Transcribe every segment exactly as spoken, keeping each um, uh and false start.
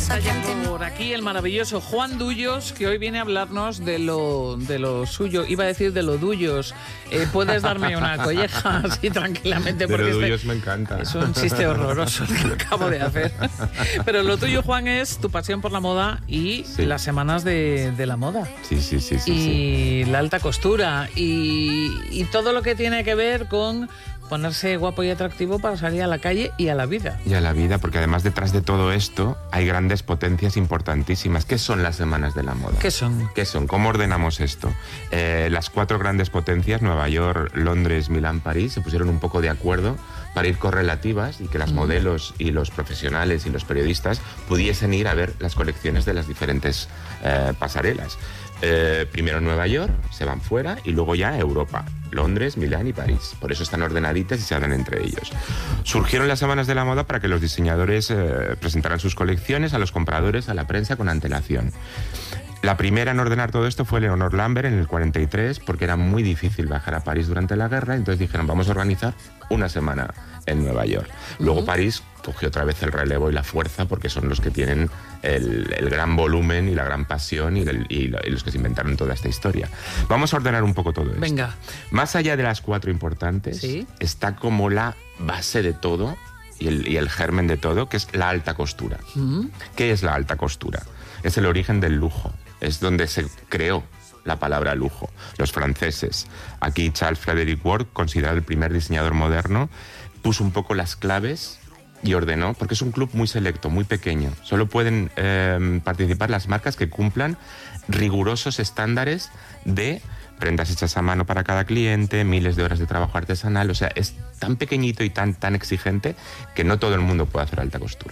Está ya por aquí el maravilloso Juan Dullos, que hoy viene a hablarnos de lo, de lo suyo. Iba a decir de lo Dullos. Eh, ¿Puedes darme una colleja así tranquilamente? De porque lo este Dullos me encanta. es un chiste horroroso el que acabo de hacer. Pero lo tuyo, Juan, es tu pasión por la moda y Sí. las semanas de, de la moda. Sí, sí, sí, sí. y sí. la alta costura y, y todo lo que tiene que ver con ponerse guapo y atractivo para salir a la calle y a la vida. Y a la vida, porque además detrás de todo esto hay grandes potencias importantísimas. ¿Qué son las semanas de la moda? ¿Qué son? ¿Qué son? ¿Cómo ordenamos esto? Eh, las cuatro grandes potencias, Nueva York, Londres, Milán, París, se pusieron un poco de acuerdo para ir correlativas y que las Mm. modelos y los profesionales y los periodistas pudiesen ir a ver las colecciones de las diferentes eh, pasarelas. Eh, primero Nueva York, se van fuera, y luego ya Europa, Londres, Milán y París. Por eso están ordenaditas y se hablan entre ellos. Surgieron las semanas de la moda para que los diseñadores eh, presentaran sus colecciones a los compradores, a la prensa, con antelación. La primera en ordenar todo esto fue Leonor Lambert en el cuarenta y tres, porque era muy difícil viajar a París durante la guerra, entonces dijeron, vamos a organizar una semana en Nueva York. Luego París cogió otra vez el relevo y la fuerza, porque son los que tienen el, el gran volumen y la gran pasión y, el, y, lo, y los que se inventaron toda esta historia. Vamos a ordenar un poco todo esto. Venga. Más allá de las cuatro importantes, Sí. está como la base de todo y el, y el germen de todo, que es la alta costura. Mm. ¿Qué es la alta costura? Es el origen del lujo. Es donde se creó la palabra lujo. Los franceses. Aquí Charles Frederick Ward, considerado el primer diseñador moderno, puso un poco las claves y ordenó, porque es un club muy selecto, muy pequeño. Solo pueden eh, participar las marcas que cumplan rigurosos estándares de prendas hechas a mano para cada cliente, miles de horas de trabajo artesanal. O sea, es tan pequeñito y tan, tan exigente que no todo el mundo puede hacer alta costura.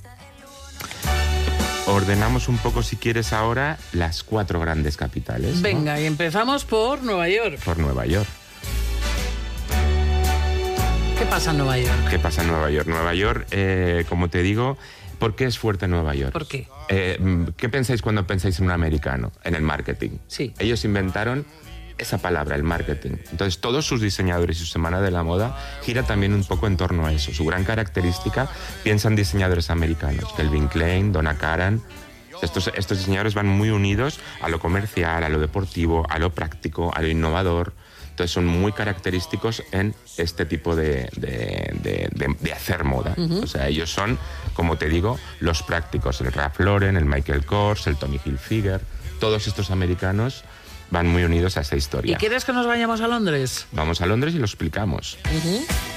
Ordenamos un poco, si quieres, ahora las cuatro grandes capitales, ¿no? Venga, y empezamos por Nueva York. Por Nueva York. ¿Qué pasa en Nueva York? ¿Qué pasa en Nueva York? Nueva York, eh, como te digo, ¿por qué es fuerte Nueva York? ¿Por qué? Eh, ¿Qué pensáis cuando pensáis en un americano? En el marketing. Sí. Ellos inventaron esa palabra, el marketing. Entonces, todos sus diseñadores y su semana de la moda gira también un poco en torno a eso. Su gran característica, piensan diseñadores americanos, Calvin Klein, Donna Karan. Estos, estos diseñadores van muy unidos a lo comercial, a lo deportivo, a lo práctico, a lo innovador. Entonces, son muy característicos en este tipo de, de, de, de, de hacer moda. Uh-huh. O sea, ellos son, como te digo, los prácticos. El Ralph Lauren, el Michael Kors, el Tommy Hilfiger. Todos estos americanos van muy unidos a esa historia. ¿Y quieres que nos vayamos a Londres? Vamos a Londres y lo explicamos. Uh-huh.